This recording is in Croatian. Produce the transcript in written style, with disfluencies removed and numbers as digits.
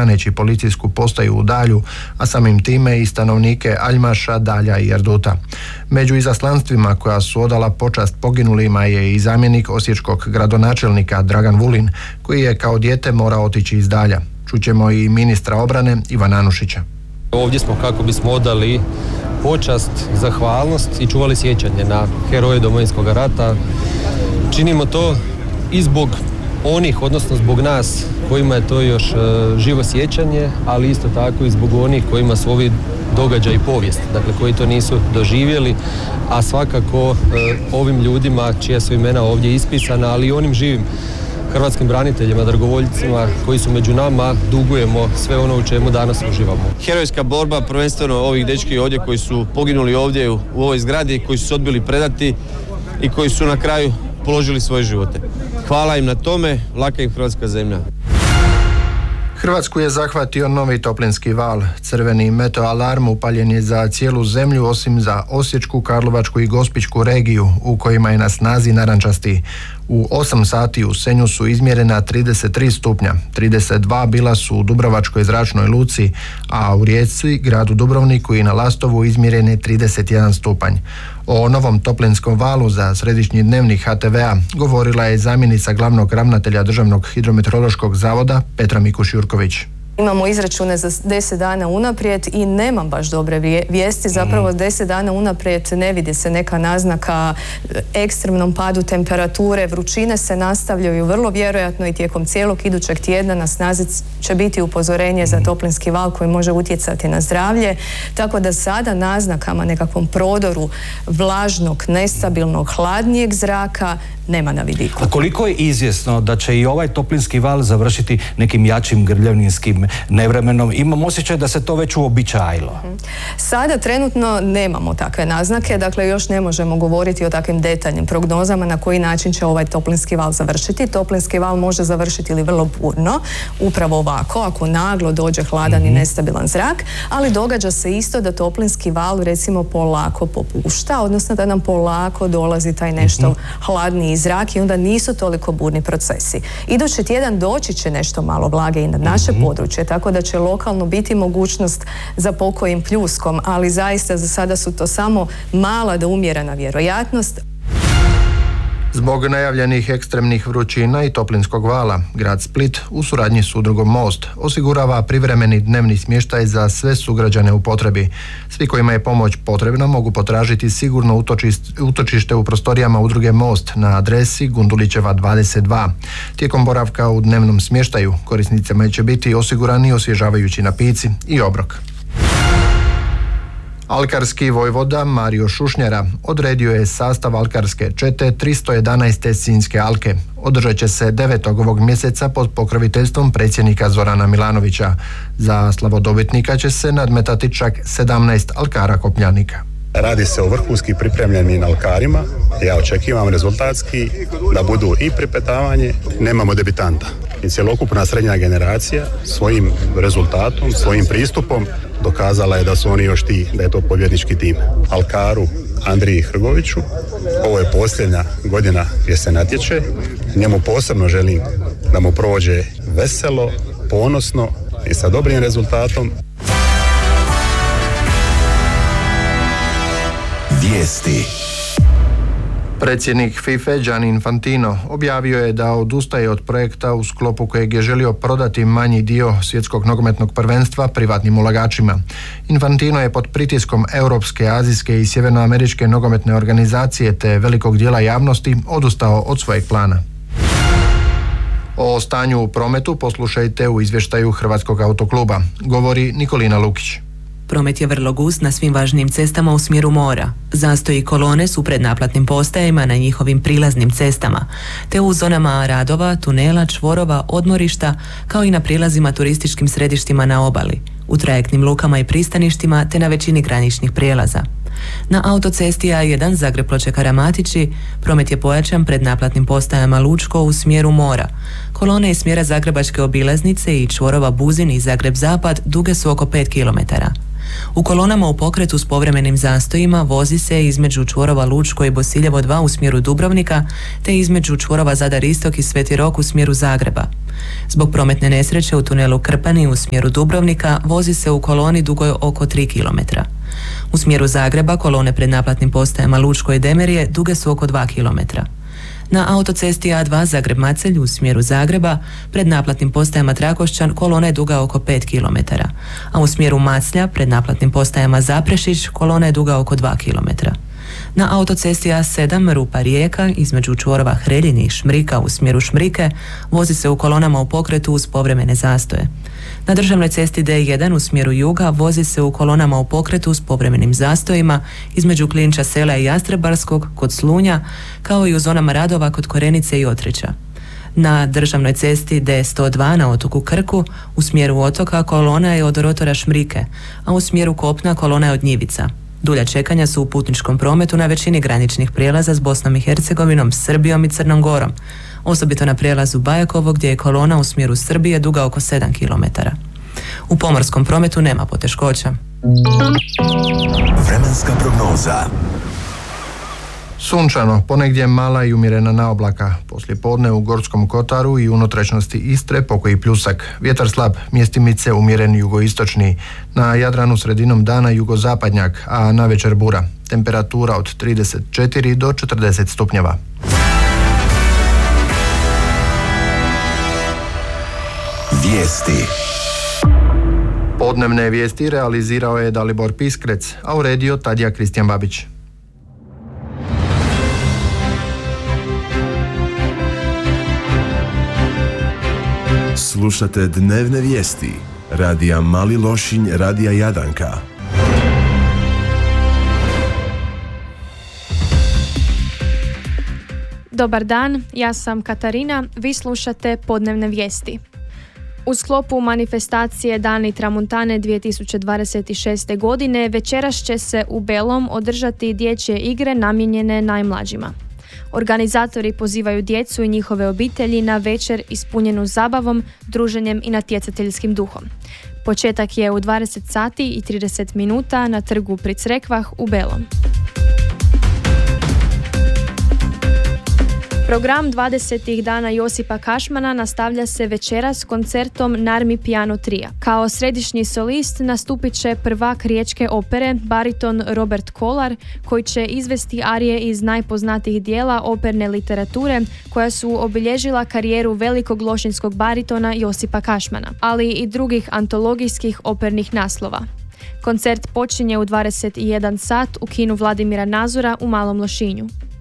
braneći policijsku postaju u Dalju, a samim time i stanovnike Aljmaša, Dalja i Erduta. Među izaslanstvima koja su odala počast poginulima je i zamjenik osječkog gradonačelnika Dragan Vulin, koji je kao dijete morao otići iz Dalja. Čućemo i ministra obrane Ivana Anušića. Ovdje smo kako bismo odali počast, zahvalnost i čuvali sjećanje na heroje Domovinskog rata. Činimo to i zbog onih, odnosno zbog nas kojima je to još živo sjećanje, ali isto tako i zbog onih kojima su ovi događaj i povijest, dakle koji to nisu doživjeli, a svakako ovim ljudima čija su imena ovdje ispisana, ali i onim živim hrvatskim braniteljima, dragovoljcima koji su među nama, dugujemo sve ono u čemu danas uživamo. Herojska borba, prvenstveno ovih dečki ovdje koji su poginuli ovdje u ovoj zgradi, koji su se odbili predati i koji su na kraju položili svoje živote. Hvala im na tome, laka im hrvatska zemlja. Hrvatsku je zahvatio novi toplinski val. Crveni meteoalarm upaljen je za cijelu zemlju osim za Osječku, Karlovačku i Gospićku regiju u kojima je na snazi narančasti. U 8 sati u Senju su izmjerena 33 stupnja, 32 bila su u Dubrovačkoj zračnoj luci, a u Rijeci, gradu Dubrovniku i na Lastovu izmjeren je 31 stupanj. O novom toplinskom valu za središnji dnevnik HTV-a govorila je zamjenica glavnog ravnatelja Državnog hidrometeorološkog zavoda Petra Mikuš-Jurković. Imamo izračune za 10 dana unaprijed i nemam baš dobre vijesti. Zapravo 10 dana unaprijed ne vidi se neka naznaka ekstremnom padu temperature. Vrućine se nastavljaju vrlo vjerojatno i tijekom cijelog idućeg tjedna. Na snazi će biti upozorenje za toplinski val koji može utjecati na zdravlje. Tako da sada naznakama nekakvom prodoru vlažnog, nestabilnog, hladnijeg zraka nema na vidiku. A koliko je izvjesno da će i ovaj toplinski val završiti nekim jačim grmljavinskim nevremenom? Imam osjećaj da se to već uobičajilo. Sada trenutno nemamo takve naznake, dakle još ne možemo govoriti o takvim detaljnim prognozama na koji način će ovaj toplinski val završiti. Toplinski val može završiti ili vrlo burno, upravo ovako, ako naglo dođe hladan i nestabilan zrak, ali događa se isto da toplinski val recimo polako popušta, odnosno da nam polako dolazi taj nešto hladniji zrak i onda nisu toliko burni procesi. Idući tjedan doći će nešto malo vlage i na naše područje, tako da će lokalno biti mogućnost za pokojim pljuskom, ali zaista za sada su to samo mala do umjerena vjerojatnost. Zbog najavljenih ekstremnih vrućina i toplinskog vala, grad Split u suradnji s udrugom Most osigurava privremeni dnevni smještaj za sve sugrađane u potrebi. Svi kojima je pomoć potrebna mogu potražiti sigurno utočište u prostorijama udruge Most na adresi Gundulićeva 22. Tijekom boravka u dnevnom smještaju korisnicima će biti osigurani osvježavajući napici i obrok. Alkarski vojvoda Mario Šušnjara odredio je sastav alkarske čete 311. Sinjske alke. Održat će se 9. ovog mjeseca pod pokroviteljstvom predsjednika Zorana Milanovića. Za slavodobitnika će se nadmetati čak 17 alkara kopljanika. Radi se o vrhunski pripremljenim alkarima. Ja očekivam rezultatski da budu i pripetavanje, nemamo debitanta. I cjelokupna srednja generacija svojim rezultatom, svojim pristupom dokazala je da su oni još ti, da je to pobjednički tim. Alkaru Andriji Hrgoviću, ovo je posljednja godina gdje se natječe. Njemu posebno želim da mu prođe veselo, ponosno i sa dobrim rezultatom. Vijesti. Predsjednik FIFA Gianni Infantino objavio je da odustaje od projekta u sklopu kojeg je želio prodati manji dio svjetskog nogometnog prvenstva privatnim ulagačima. Infantino je pod pritiskom Europske, Azijske i Sjevernoameričke nogometne organizacije te velikog dijela javnosti odustao od svojeg plana. O stanju u prometu poslušajte u izvještaju Hrvatskog autokluba, govori Nikolina Lukić. Promet je vrlo gust na svim važnijim cestama u smjeru mora. Zastoji kolone su pred naplatnim postajama na njihovim prilaznim cestama, te u zonama radova, tunela, čvorova, odmorišta, kao i na prilazima turističkim središtima na obali, u trajektnim lukama i pristaništima, te na većini graničnih prijelaza. Na autocesti A1 Zagreb-Ploče-Karamatići promet je pojačan pred naplatnim postajama Lučko u smjeru mora. Kolone iz smjera Zagrebačke obilaznice i čvorova Buzin i Zagreb-Zapad duge su oko 5 km. U kolonama u pokretu s povremenim zastojima vozi se između čvorova Lučko i Bosiljevo 2 u smjeru Dubrovnika, te između čvorova Zadar Istok i Sveti Rok u smjeru Zagreba. Zbog prometne nesreće u tunelu Krpani u smjeru Dubrovnika vozi se u koloni dugoj oko 3 km. U smjeru Zagreba kolone pred naplatnim postajama Lučko i Demerije duge su oko 2 km. Na autocesti A2 Zagreb-Macelj u smjeru Zagreba pred naplatnim postajama Trakošćan kolona je duga oko 5 km, a u smjeru Maclja pred naplatnim postajama Zaprešić kolona je duga oko 2 km. Na autocesti A7 Rupa-Rijeka između čvorova Hreljin i Šmrika u smjeru Šmrike vozi se u kolonama u pokretu uz povremene zastoje. Na državnoj cesti D1 u smjeru juga vozi se u kolonama u pokretu s povremenim zastojima između Klinča Sela i Jastrebarskog kod Slunja, kao i u zonama radova kod Korenice i Otreća. Na državnoj cesti D102 na otoku Krku u smjeru otoka kolona je od rotora Šmrike, a u smjeru kopna kolona je od Njivica. Dulja čekanja su u putničkom prometu na većini graničnih prijelaza s Bosnom i Hercegovinom, Srbijom i Crnom Gorom, osobito na prijelazu Bajakovo gdje je kolona u smjeru Srbije duga oko 7 km. U pomorskom prometu nema poteškoća. Vremenska prognoza. Sunčano, ponegdje mala i umjerena naoblaka. Poslijepodne u Gorskom kotaru i unutrašnjosti Istre pokoji pljusak. Vjetar slab, mjestimice umjeren jugoistočni. Na Jadranu sredinom dana jugozapadnjak, a navečer bura. Temperatura od 34 do 40 stupnjeva. Vijesti. Podnevne vijesti realizirao je Dalibor Piskrec, a uredio Tadija Kristijan Babić. Slušate dnevne vijesti radija Mali Lošinj, radija Jadanka. Dobar dan, ja sam Katarina, vi slušate podnevne vijesti. U sklopu manifestacije Dani Tramuntane 2026. godine večeras će se u Belom održati dječje igre namijenjene najmlađima. Organizatori pozivaju djecu i njihove obitelji na večer ispunjenu zabavom, druženjem i natjecateljskim duhom. Početak je u 20 sati i 30 minuta na trgu pri Crekvah u Belom. Program 20. dana Josipa Kašmana nastavlja se večeras s koncertom Narmi Piano Tria. Kao središnji solist nastupit će prvak riječke opere, bariton Robert Kolar, koji će izvesti arije iz najpoznatijih dijela operne literature koja su obilježila karijeru velikog lošinskog baritona Josipa Kašmana, ali i drugih antologijskih opernih naslova. Koncert počinje u 21 sat u kinu Vladimira Nazora u Malom Lošinju.